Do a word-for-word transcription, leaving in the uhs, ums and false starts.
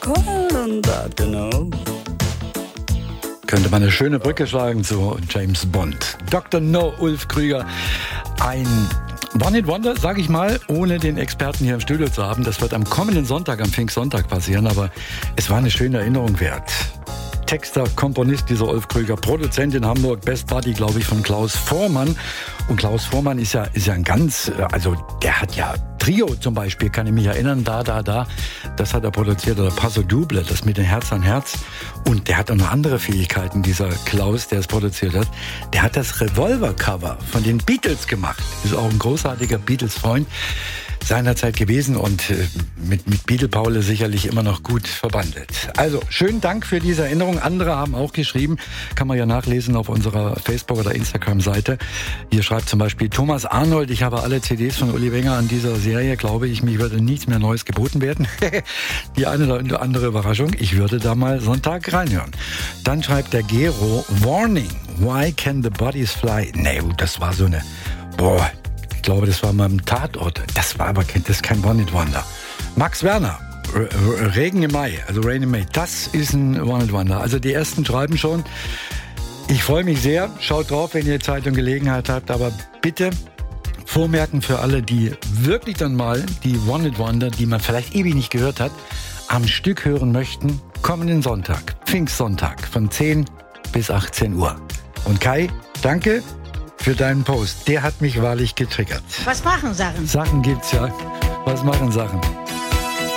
Doktor No. Könnte man eine schöne Brücke schlagen zu James Bond. Doktor No, Ulf Krüger. Ein One-Hit-Wonder, sage ich mal, ohne den Experten hier im Studio zu haben. Das wird am kommenden Sonntag, am Pfingstsonntag passieren, aber es war eine schöne Erinnerung wert. Texter, Komponist, dieser Ulf Krüger, Produzent in Hamburg, Best Buddy, glaube ich, von Klaus Voormann. Und Klaus Voormann ist ja, ist ja ein ganz, also der hat ja Trio zum Beispiel, kann ich mich erinnern, da, da, da, das hat er produziert, oder Paso Doble, das mit dem Herz an Herz. Und der hat auch noch andere Fähigkeiten, dieser Klaus, der es produziert hat. Der hat das Revolver-Cover von den Beatles gemacht. Ist auch ein großartiger Beatles-Freund seinerzeit gewesen und äh, mit, mit Beatle Paul sicherlich immer noch gut verbandelt. Also, schönen Dank für diese Erinnerung. Andere haben auch geschrieben, kann man ja nachlesen auf unserer Facebook- oder Instagram-Seite. Hier schreibt zum Beispiel Thomas Arnold, ich habe alle C Ds von Uli Wenger an dieser Serie, glaube ich, mir würde nichts mehr Neues geboten werden. Die eine oder andere Überraschung, ich würde da mal Sonntag reinhören. Dann schreibt der Gero, Warning, why can the bodies fly? Nee, das war so eine, boah, ich glaube, das war mal im Tatort. Das war aber kein, das ist kein One-Hit-Wonder. Max Werner, R- Regen im Mai, also Rain in May, das ist ein One-Hit-Wonder. Also die ersten schreiben schon. Ich freue mich sehr. Schaut drauf, wenn ihr Zeit und Gelegenheit habt. Aber bitte vormerken für alle, die wirklich dann mal die One-Hit-Wonder, die man vielleicht ewig nicht gehört hat, am Stück hören möchten, kommenden Sonntag, Pfingstsonntag, von zehn bis achtzehn Uhr. Und Kai, danke für deinen Post. Der hat mich wahrlich getriggert. Was machen Sachen? Sachen gibt's, ja. Was machen Sachen?